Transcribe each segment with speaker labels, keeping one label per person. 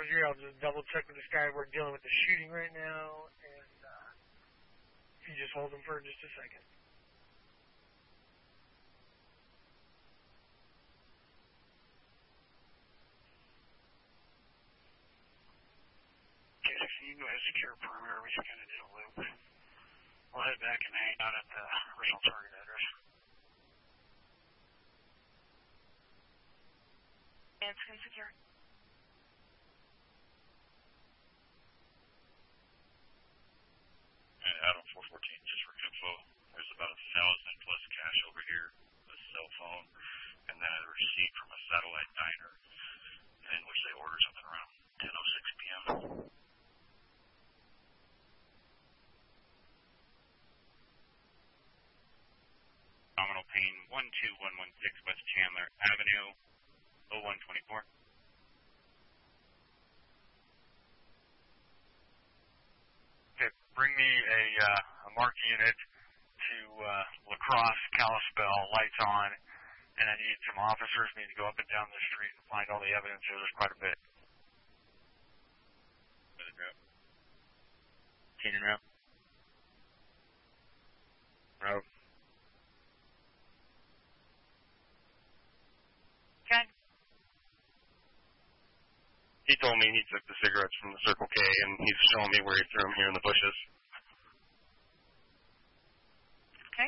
Speaker 1: Roger. I'll just double check with this guy. We're dealing with the shooting right now, and if you just hold him for just a second.
Speaker 2: Okay, 16, you go ahead and secure perimeter. We just kind of did a loop. We'll head back and hang out at the original target address.
Speaker 3: And skin secure.
Speaker 4: And Adam 414, just for info, there's about 1,000 plus cash over here, a cell phone, and then a receipt from a satellite diner, in which they ordered something around 10:06 p.m.
Speaker 5: Nominal Pain 12116 West Chandler Avenue, 0124.
Speaker 6: Okay, bring me a marked unit to La Crosse, Kalispell, lights on, and I need some officers need to go up and down the street and find all the evidence. There's quite a bit.
Speaker 5: Keenan route.
Speaker 6: Road.
Speaker 3: Okay.
Speaker 5: He told me he took the cigarettes from the Circle K, and he's showing me where he threw them here in the bushes.
Speaker 3: Okay.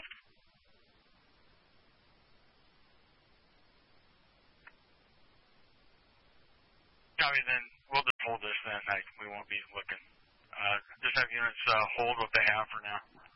Speaker 6: Copy, then we'll just hold this then. We won't be looking. Just have units hold what they have for now.